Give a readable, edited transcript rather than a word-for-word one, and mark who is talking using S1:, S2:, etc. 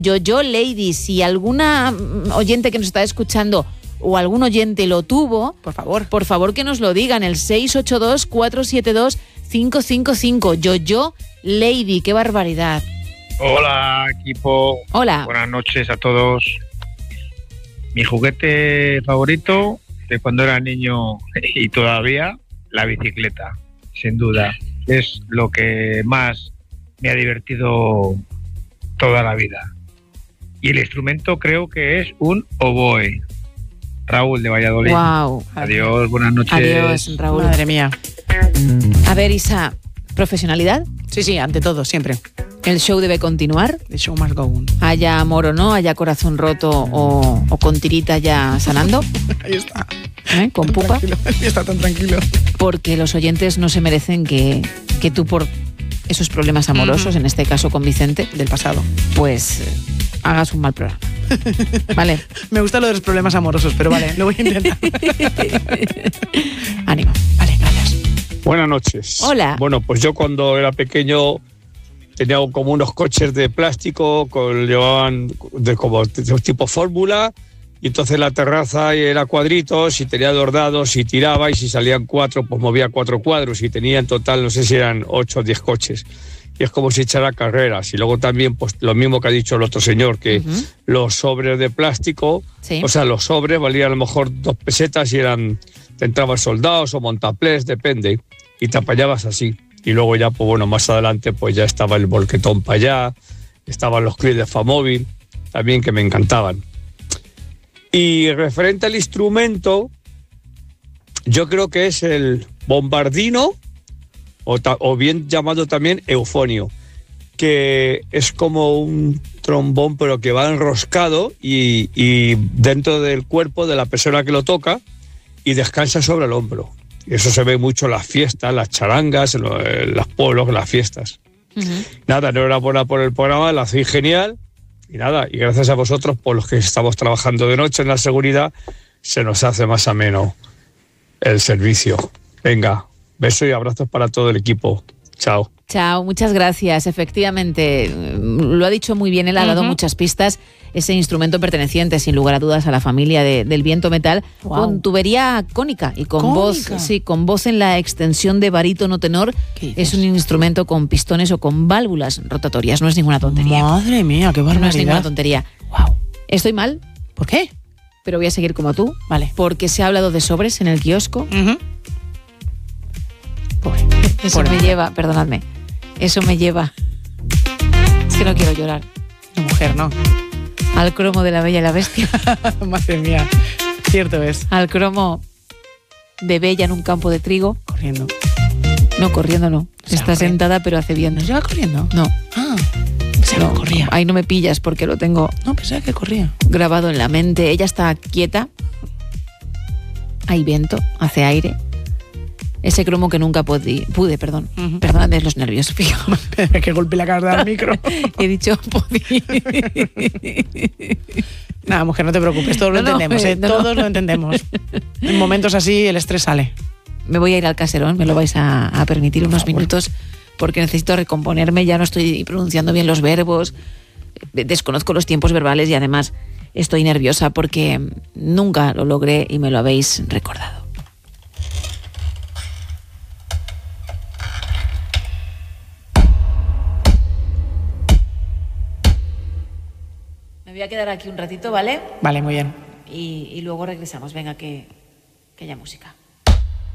S1: Yo Lady, si alguna oyente que nos está escuchando o algún oyente lo tuvo, por favor que nos lo digan, el 682-472-555. Yo Lady, qué barbaridad.
S2: Hola, equipo.
S1: Hola.
S2: Buenas noches a todos. Mi juguete favorito de cuando era niño y todavía, la bicicleta, sin duda. Es lo que más me ha divertido toda la vida. Y el instrumento creo que es un oboe. Raúl de Valladolid.
S1: Wow.
S2: Adiós, buenas noches.
S1: Adiós, Raúl.
S3: Madre mía.
S1: A ver, Isa, ¿profesionalidad?
S3: Sí, ante todo, siempre.
S1: ¿El show debe continuar?
S3: The show must go on.
S1: Haya amor o no, haya corazón roto o con tirita ya sanando.
S3: Ahí está.
S1: Con pupa.
S3: Tranquilo. Está tan tranquilo.
S1: Porque los oyentes no se merecen que tú por esos problemas amorosos, en este caso con Vicente,
S3: del pasado,
S1: pues hagas un mal programa. Vale.
S3: Me gusta lo de los problemas amorosos, pero vale, lo voy a intentar.
S1: Ánimo. Vale, gracias.
S4: Buenas noches.
S1: Hola.
S4: Bueno, pues yo cuando era pequeño tenía como unos coches de plástico, llevaban como tipo fórmula, y entonces la terraza era cuadritos y tenía dos dados y tiraba, y si salían 4 pues movía 4 cuadros, y tenía en total no sé si eran 8 o 10 coches. Y es como si echara carreras. Y luego también pues lo mismo que ha dicho el otro señor, que los sobres de plástico,
S1: sí.
S4: O sea, los sobres valían a lo mejor 2 pesetas y te entraban soldados o montaplés, depende, y te apañabas así. Y luego ya, pues bueno, más adelante pues ya estaba el volquetón para allá, estaban los clips de Famóvil, también, que me encantaban. Y referente al instrumento, yo creo que es el bombardino, o bien llamado también eufonio, que es como un trombón pero que va enroscado y dentro del cuerpo de la persona que lo toca, y descansa sobre el hombro. Y eso se ve mucho en las fiestas, las charangas, en los pueblos, en las fiestas. Nada, enhorabuena por el programa, lo hacéis genial. Y nada, y gracias a vosotros, por los que estamos trabajando de noche en la seguridad, se nos hace más ameno el servicio. Venga, besos y abrazos para todo el equipo. Chao.
S1: Chao, muchas gracias. Efectivamente, lo ha dicho muy bien, él ha dado muchas pistas. Ese instrumento perteneciente, sin lugar a dudas, a la familia del viento metal, con tubería cónica y con voz en la extensión de barítono tenor. Es un instrumento con pistones o con válvulas rotatorias. No es ninguna tontería.
S3: Madre mía, qué barbaridad.
S1: No es ninguna tontería.
S3: Wow.
S1: Estoy mal.
S3: ¿Por qué?
S1: Pero voy a seguir como tú.
S3: Vale.
S1: Porque se ha hablado de sobres en el kiosco. Eso me lleva, perdonadme, eso me lleva, es que no quiero llorar.
S3: No, mujer, no.
S1: Al cromo de La Bella y la Bestia.
S3: Madre mía, cierto es.
S1: Al cromo de Bella en un campo de trigo.
S3: Corriendo.
S1: No, corriendo no. Está sentada pero hace bien.
S3: ¿No lleva corriendo?
S1: No.
S3: Ah, pensaba que corría.
S1: Ahí no me pillas porque lo tengo.
S3: No, pensaba que corría.
S1: Grabado en la mente. Ella está quieta. Hay viento, hace aire. Ese cromo que nunca pude. Perdóname los nervios, fijo.
S3: Que golpe la cara del micro.
S1: He dicho podí.
S3: Nada, mujer, no te preocupes, todos lo entendemos, todos lo entendemos. En momentos así el estrés sale.
S1: Me voy a ir al caserón, me lo vais a permitir unos minutos, porque necesito recomponerme, ya no estoy pronunciando bien los verbos, desconozco los tiempos verbales y además estoy nerviosa porque nunca lo logré y me lo habéis recordado. Me voy a quedar aquí un ratito, ¿vale?
S3: Vale, muy bien.
S1: Y luego regresamos. Venga, que haya música.